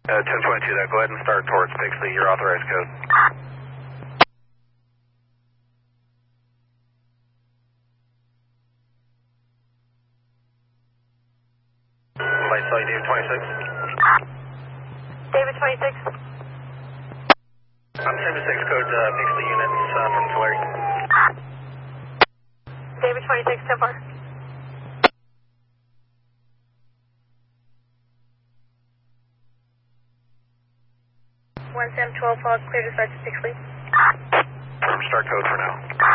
1022, go ahead and start towards Pixley, your authorized code. I saw you, David 26. David 26. I'm 10-6 code Pixley units from Tulare. David 26, so far. 1712 fog, clear to start to Pixley. Start code for now.